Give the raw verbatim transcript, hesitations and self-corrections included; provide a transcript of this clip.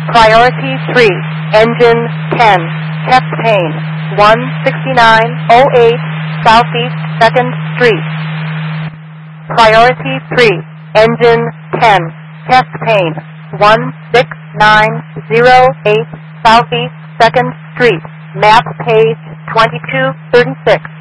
Priority three, engine ten, test pane, one sixty-nine oh eight Southeast second Street. Priority three, engine ten, test pane, one six nine oh eight Southeast second Street, map page twenty-two thirty-six.